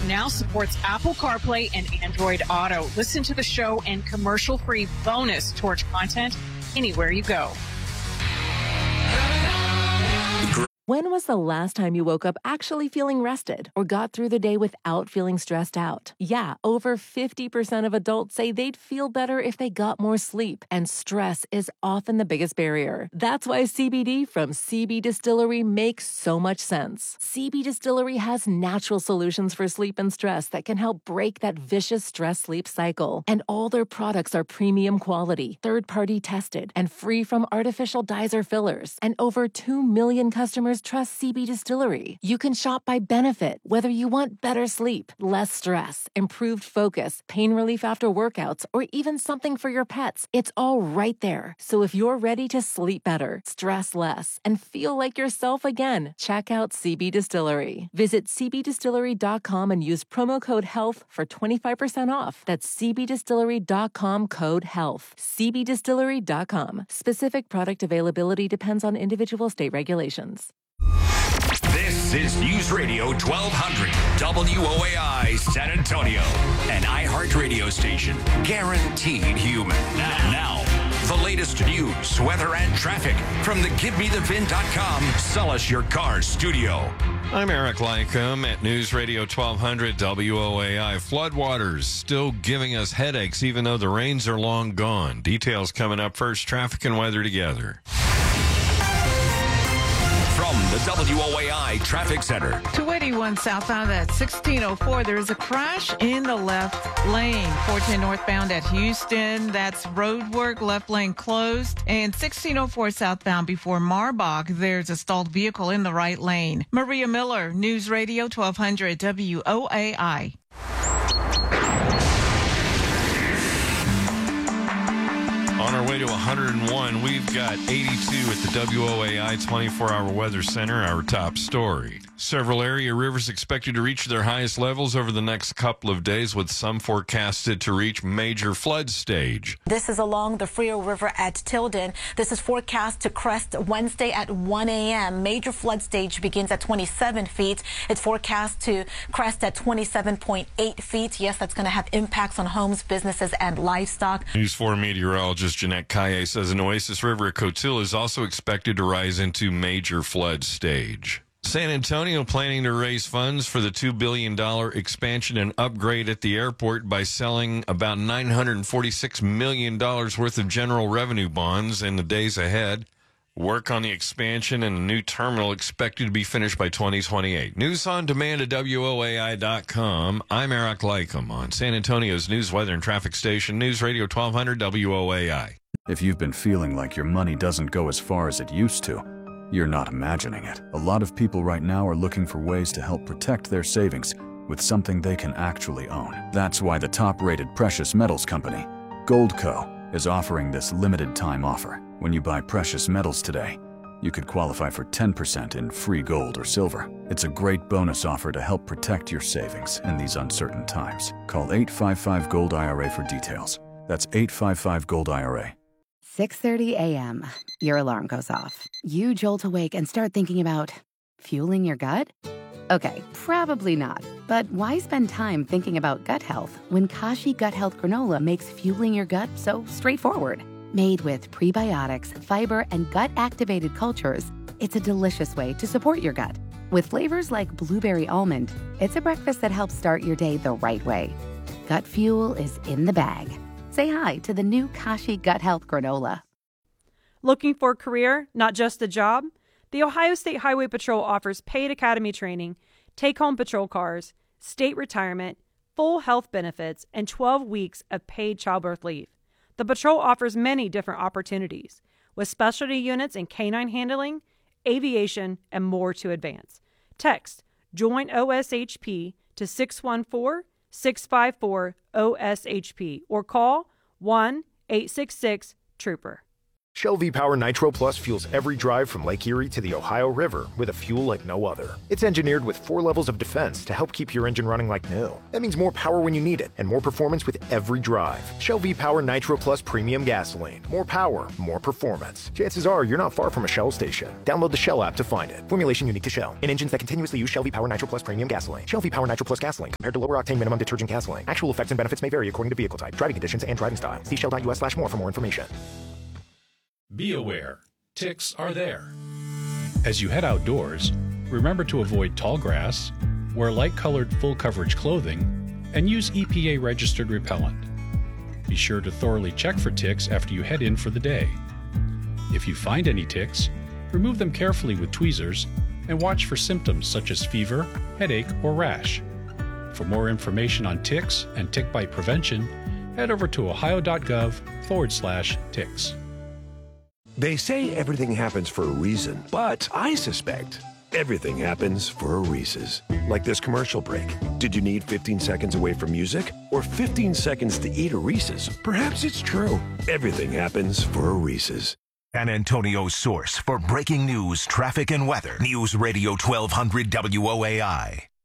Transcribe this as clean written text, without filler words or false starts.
now supports Apple CarPlay and Android Auto. Listen to the show and commercial-free bonus Torch content anywhere you go. When was the last time you woke up actually feeling rested or got through the day without feeling stressed out? Yeah, over 50% of adults say they'd feel better if they got more sleep, and stress is often the biggest barrier. That's why CBD from CB Distillery makes so much sense. CB Distillery has natural solutions for sleep and stress that can help break that vicious stress-sleep cycle. And all their products are premium quality, third-party tested, and free from artificial dyes or fillers. And over 2 million customers trust CB Distillery. You can shop by benefit, whether you want better sleep, less stress, improved focus, pain relief after workouts, or even something for your pets. It's all right there. So if you're ready to sleep better, stress less, and feel like yourself again, check out CB Distillery. Visit cbdistillery.com and use promo code HEALTH for 25% off. That's cbdistillery.com, code HEALTH. cbdistillery.com. Specific product availability depends on individual state regulations. This is News Radio 1200 WOAI San Antonio, an iHeart radio station guaranteed human. Now, the latest news, weather, and traffic from the GiveMeTheVin.com Sell Us Your Car studio. I'm Eric Lycum at News Radio 1200 WOAI. Floodwaters still giving us headaches even though the rains are long gone. Details coming up first, traffic and weather together. From the WOAI Traffic Center. 281 southbound at 1604. There is a crash in the left lane. 410 northbound at Houston. That's road work, left lane closed. And 1604 southbound before Marbach. There's a stalled vehicle in the right lane. Maria Miller, News Radio 1200 WOAI. On our way to 101, we've got 82 at the WOAI 24-hour weather center, our top story. Several area rivers expected to reach their highest levels over the next couple of days, with some forecasted to reach major flood stage. This is along the Frio River at Tilden. This is forecast to crest Wednesday at 1 a.m. Major flood stage begins at 27 feet. It's forecast to crest at 27.8 feet. Yes, that's going to have impacts on homes, businesses, and livestock. News 4 meteorologist Jeanette Kaye says an Oasis River at Cotulla is also expected to rise into major flood stage. San Antonio planning to raise funds for the $2 billion expansion and upgrade at the airport by selling about $946 million worth of general revenue bonds in the days ahead. Work on the expansion and a new terminal expected to be finished by 2028. News on demand at WOAI.com. I'm Eric Lycum on San Antonio's news, weather, and traffic station, News Radio 1200 WOAI. If you've been feeling like your money doesn't go as far as it used to, you're not imagining it. A lot of people right now are looking for ways to help protect their savings with something they can actually own. That's why the top-rated precious metals company, Goldco, is offering this limited-time offer. When you buy precious metals today, you could qualify for 10% in free gold or silver. It's a great bonus offer to help protect your savings in these uncertain times. Call 855-GOLD-IRA for details. That's 855-GOLD-IRA. 6:30 a.m. Your alarm goes off. You jolt awake and start thinking about fueling your gut? Okay, probably not. But why spend time thinking about gut health when Kashi Gut Health Granola makes fueling your gut so straightforward? Made with prebiotics, fiber, and gut-activated cultures, it's a delicious way to support your gut. With flavors like blueberry almond, it's a breakfast that helps start your day the right way. Gut fuel is in the bag. Say hi to the new Kashi Gut Health Granola. Looking for a career, not just a job? The Ohio State Highway Patrol offers paid academy training, take-home patrol cars, state retirement, full health benefits, and 12 weeks of paid childbirth leave. The patrol offers many different opportunities, with specialty units in canine handling, aviation, and more to advance. Text JOIN OSHP to 614-654-OSHP or call 1-866-TROOPER. Shell V-Power Nitro Plus fuels every drive from Lake Erie to the Ohio River with a fuel like no other. It's engineered with 4 levels of defense to help keep your engine running like new. That means more power when you need it and more performance with every drive. Shell V-Power Nitro Plus Premium Gasoline. More power, more performance. Chances are you're not far from a Shell station. Download the Shell app to find it. Formulation unique to Shell. In engines that continuously use Shell V-Power Nitro Plus Premium Gasoline. Shell V-Power Nitro Plus Gasoline compared to lower octane minimum detergent gasoline. Actual effects and benefits may vary according to vehicle type, driving conditions, and driving style. See shell.us/more for more information. Be aware, ticks are there. As you head outdoors, remember to avoid tall grass, wear light-colored full-coverage clothing, and use EPA-registered repellent. Be sure to thoroughly check for ticks after you head in for the day. If you find any ticks, remove them carefully with tweezers and watch for symptoms such as fever, headache, or rash. For more information on ticks and tick bite prevention, head over to ohio.gov/ticks. They say everything happens for a reason, but I suspect everything happens for a Reese's. Like this commercial break. Did you need 15 seconds away from music or 15 seconds to eat a Reese's? Perhaps it's true. Everything happens for a Reese's. San Antonio's source for breaking news, traffic, and weather. News Radio 1200 WOAI.